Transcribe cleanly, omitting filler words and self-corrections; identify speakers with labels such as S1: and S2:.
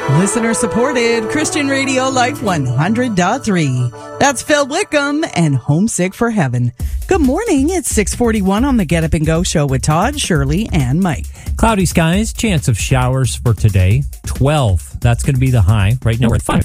S1: Listener supported Christian Radio Life 100.3. That's Phil Wickham and Homesick for Heaven. Good morning. It's 6:41 on the Get Up and Go show with Todd, Shirley, and Mike.
S2: Cloudy skies, chance of showers for today, 12. That's going to be the high. Right now we're at 5.